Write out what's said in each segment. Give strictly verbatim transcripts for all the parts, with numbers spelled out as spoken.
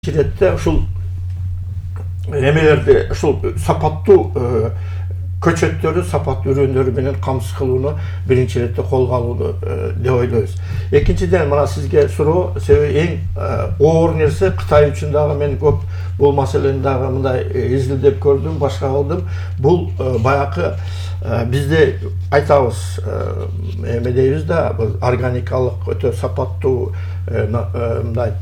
Kiretde uşul emelerde uşul sapаттуу көчөттөрү, сапаттуу ürünleri менен камсыз кылууну биринчи иретте колго алууну деп ойлойбуз. Экинчиден, мына сизге суроо, себеби эң оор нерсе Кытай үчүн дагы мен көп бул маселени дагы мындай изилдеп көрдүм, башка кылдым. Бул баягы бизде айтабыз, эме дейбиз да, органикалык өтө сапаттуу мындай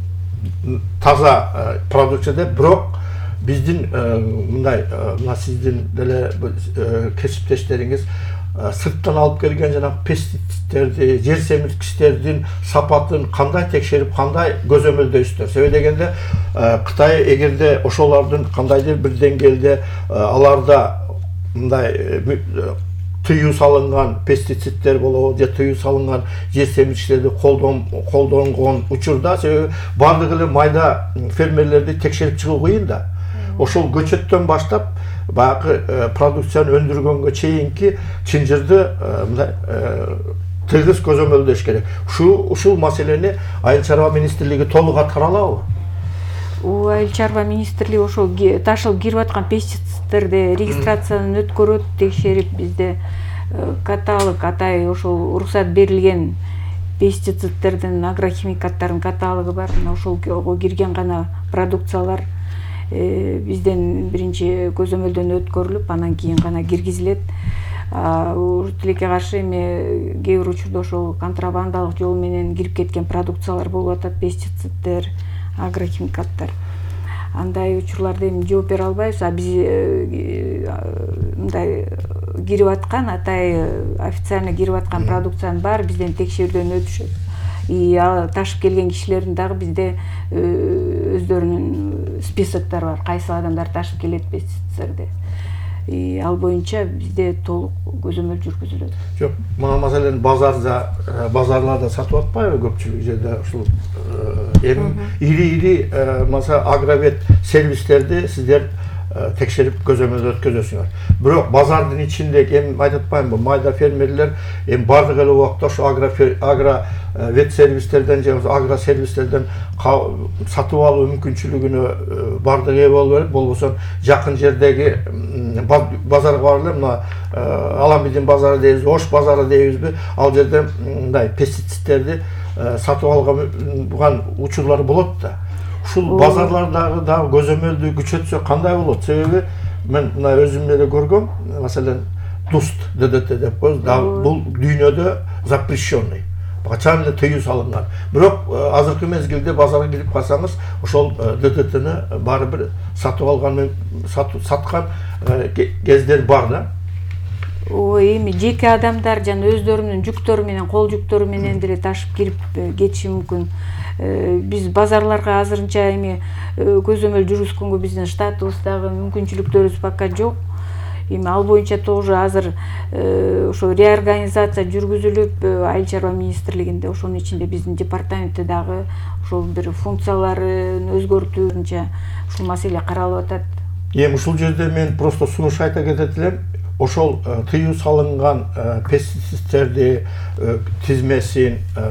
таза продукция деп, бирок биздин мындай мына сиздин деле кесиптештериңиз сырттан алып келген жана пестицидтерди, жер семирткичтердин сапатын кандай текшерип, кандай көзөмөлдөйсүздөр? Себеби дегенде Кытай эгерде ошолордун кандайдыр бир деңгээлде аларда мындай тыюу салынган пестицидтер болобу, же тыюу салынган жер семирткичтерди колдонгон учурда, себеби бардыгы эле майда фермерлерди текшерип чыгуу кыйын да. Ошол көчөттөн баштап баягы продукцияны өндүргөнгө чейинки чынжырды мындай тыгыз көзөмөлдөш керек. Ушул ушул маселени Айыл чарба министрлиги толук аткара алабы? У Айыл чарба министрлиги ошол ташылып кирип аткан пестицидтерди регистрацияны өткөрөт, текшерип, бизде каталог, атай ошол уруксат берилген пестицидтердин, агрохимикаттардын каталогу бар. Ошолго кирген гана продукциялар бизден биринчи көзөмөлдөн өткөрүлүп, анан кийин гана киргизилет. Тилекке каршы эми кээ бир учурда ошол контрабандалык жол менен кирип кеткен продукциялар болуп атат, пестицидтер, агрохимикаттар. Андай учурларда эми жооп бере албайбыз, а биз мындай кирип аткан, атай официально кирип аткан продукциянын баары бизден текшерүүдөн өтүшөт. И ташып келген кишилердин дагы бизде өздөрүнүн списоктор бар, кайсы адамдар ташып келет пестицидтерди. И ал боюнча бизде толук көзөмөл жүргүзүлөт. Жок, мына маселени базарда, базарларда сатып атпайбы көпчүлүк жерде ушул эми ири-ири маса агровет сервистерди сиздер текшерип көзөмөл өткөзөсүңөр. Бирок базардын ичинде эми айтып атпаймынбы, майда фермерлер эми бардык эле убакта ошо агро вет сервистерден же агро сервистерден сатып алуу мүмкүнчүлүгүнө бардык ээ боло берет, болбосо жакын жердеги базарга барып эле мына Аламбидин базары дейбиз, Ош базары дейбизби, ал жерде мындай пестицидтерди сатып алган учурлар болот да. Ушул базарлардагы дагы көзөмөлдү күчөтсө кандай болот? Себеби мен мына өзүм эле көргөм, маселен, дуст ДДТ деп коебуз, дагы бул дүйнөдө запрещенный. Качан эле тыюу салынган. Бирок азыркы мезгилде базарга кирип калсаңыз, ошол ДДТни баары бир сатып алган, саткан кездер бар да. Ой, эми жеке адамдар жана өздөрүнүн жүктөрү менен, кол жүктөрү менен деле ташып кирип кетиши мүмкүн. Биз базарларга азырынча эми көзөмөл жүргүзгөнгө биздин штатыбыздагы мүмкүнчүлүктөрүбүз пока жок. Эми ал боюнча тоже азыр ошо реорганизация жүргүзүлүп, Айыл чарба министрлигинде, ошонун ичинде биздин департаментте дагы ошол бир функцияларын өзгөртүү боюнча ушул маселе каралып атат. Эми ушул жерде мен просто сунуш айта кетет элем. Ошол тыюу салынган пестицидтерди тизмесин,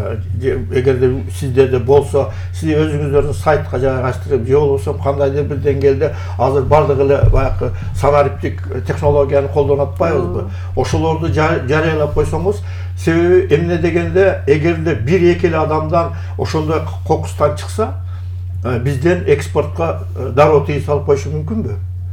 эгерде сиздерде болсо, сиз өзүңүздөрдүн сайтка жайгаштырып, же болбосо кандайдыр бир деңгээлде азыр бардык эле баягы санариптик технологияны колдонуп атпайбызбы? Ошолорду жарыялап койсоңуз, себеби эмне дегенде, эгерде бир-эки эле адамдан ошондой кокустан чыкса, бизден экспортко дароо тыюу салып коюшу мүмкүнбү?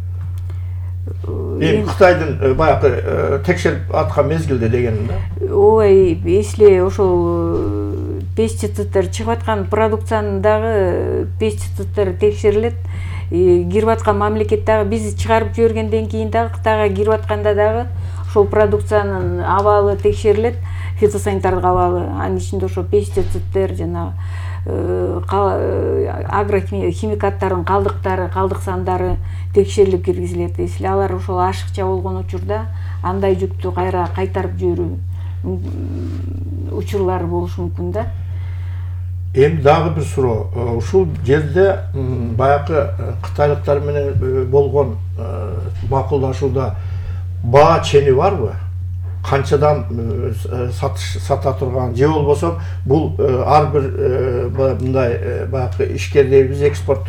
Эми Кытайдын баягы текшерип аткан мезгилде дегеним да. Ой, если ошол пестицидтер чыгып аткан продукциянын дагы пестицидтер текшерилет, кирип аткан мамлекет дагы биз чыгарып жибергенден кийин дагы Кытайга кирип атканда дагы ошол продукциянын абалы текшерилет, фитосанитардык абалы. Анын ичинде ошо пестицидтер жана агрохимикаттардын калдыктары, калдык сандары текшерилип киргизилет. Если алар ошол ашыкча болгон учурда андай жүктү кайра кайтарып жиберүү учурлары болушу мүмкүн да. Эми дагы бир суроо. Ушул жерде баягы кытайлыктар менен болгон макулдашууда баа чени барбы? канчадан сата турган, же болбосо бул ар бир мындай баягы ишкер дейбиз, экспорт